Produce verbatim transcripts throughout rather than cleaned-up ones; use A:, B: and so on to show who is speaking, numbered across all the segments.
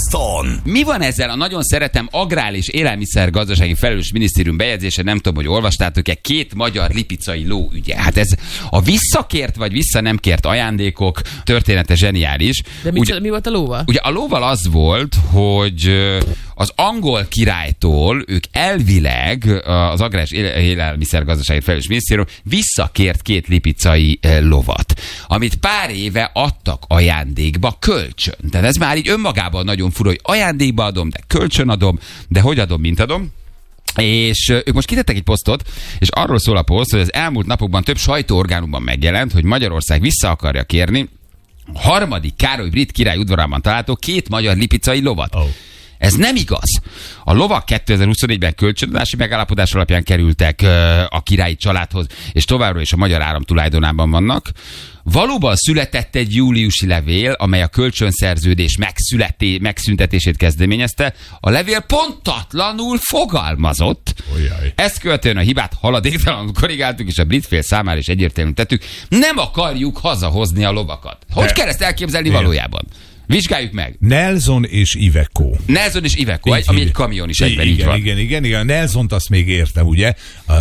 A: Boston.
B: Mi van ezzel a nagyon szeretem agrár és élelmiszergazdasági felelős minisztérium bejegyzése, nem tudom, hogy olvastátok-e, két magyar lipicai ló ügye. Hát ez a visszakért vagy vissza nem kért ajándékok története zseniális.
C: De mi,
B: ugye,
C: mi volt a lóval?
B: Ugye a lóval az volt, hogy az angol királytól ők elvileg az agrár és élelmiszergazdasági felelős minisztérium visszakért két lipicai lovat, amit pár éve adtak ajándékba kölcsön. Tehát ez már így önmagában nagyon fura, hogy ajándékba adom, de kölcsön adom, de hogy adom, mint adom. És ők most kitettek egy posztot, és arról szól a poszt, hogy az elmúlt napokban több sajtóorgánumban megjelent, hogy Magyarország vissza akarja kérni a harmadik Károly brit király udvarában található két magyar lipicai lovat. Oh. Ez nem igaz. A lovak kétezer-huszonnégyben kölcsönadási megállapodás alapján kerültek a királyi családhoz, és továbbra is a magyar állam tulajdonában vannak. Valóban született egy júliusi levél, amely a kölcsönszerződés megszületé, megszüntetését kezdeményezte. A levél pontatlanul fogalmazott. Ojjaj. Ezt követően a hibát haladéktalanul korrigáltuk, és a brit fél számára is egyértelműen tettük. Nem akarjuk hazahozni a lovakat. Hogy De... kell ezt elképzelni Igen. valójában? Vizsgáljuk meg.
D: Nelson és Iveco.
B: Nelson és Iveco, egy, ami egy kamion is egyben,
D: igen,
B: így van.
D: Igen, igen, igen. Nelsont azt még értem, ugye,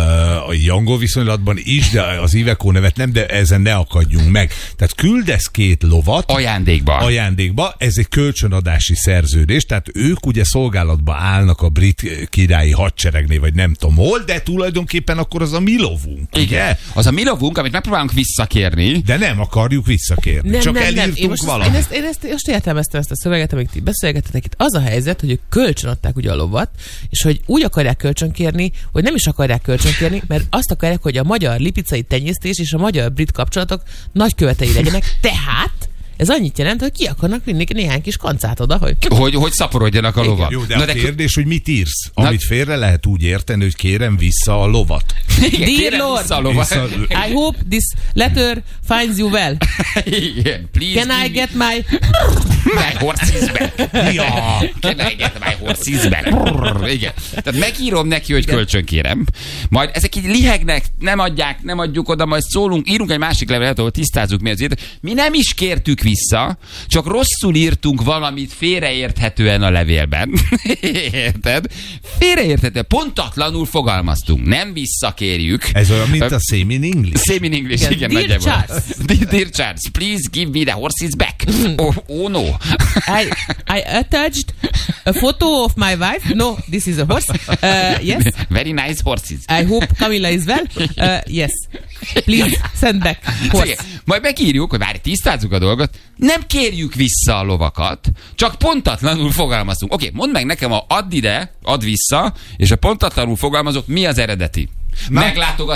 D: a angol viszonylatban is, de az Iveco nevet nem, de ezen ne akadjunk meg. Tehát küldesz két lovat.
B: Ajándékba.
D: Ajándékba. Ez egy kölcsönadási szerződés, tehát ők ugye szolgálatba állnak a brit királyi hadseregnél, vagy nem tudom hol, de tulajdonképpen akkor az a mi lovunk.
B: Igen. Ugye? Az a mi lovunk, amit megpróbálunk visszakérni.
D: De nem akarjuk visszakérni. Nem, Csak
C: nem,
D: elírtunk
C: nem.
D: valamit.
C: Én ezt, én ezt, én ezt értelmeztem ezt a szöveget, amit ti beszélgettetek itt. Az a helyzet, hogy ők kölcsönadták ugye a lovat, és hogy úgy akarják kölcsönkérni, hogy nem is akarják kölcsönkérni, mert azt akarják, hogy a magyar lipicai tenyésztés és a magyar-brit kapcsolatok nagykövetei legyenek. Tehát ez annyit jelent, hogy ki akarnak vinni néhány kis kancát oda, hogy...
B: Hogy, hogy szaporodjanak a lovak.
D: Jó, de Na a de kérdés, hogy mit írsz? Na... Amit félre lehet úgy érteni, hogy kérem vissza a lovat.
B: Igen,
C: Dear Lord,
B: vissza a lovat.
C: I hope this letter finds you well.
B: Igen, please.
C: Can I get my...
B: my horses back? Ja. Can I get my horses back? Igen. Tehát megírom neki, hogy kölcsön kérem. Majd ezek így lihegnek, nem adják, nem adjuk oda, majd szólunk, írunk egy másik levelet, ahol tisztázzuk mi azért. Mi nem is kértük vissza, csak rosszul írtunk valamit félreérthetően a levélben. Érted? Félreérthetően, pontatlanul fogalmaztunk. Nem visszakérjük.
D: Ez olyan, mint a same in English.
B: Same in English, igen, igen
C: Dear Charles.
B: Dear Charles, please give me the horses back. Oh, oh no.
C: I, I attached a photo of my wife. No, this is a horse. Uh, yes.
B: Very nice horses.
C: I hope Camilla is well. Uh, yes. Please send back horse.
B: Majd megírjuk, hogy várj, tisztázzuk a dolgot. Nem kérjük vissza a lovakat, csak pontatlanul fogalmazunk. Oké, okay, mondd meg nekem, a add ide, add vissza, és a pontatlanul fogalmazok, mi az eredeti? Meglátogat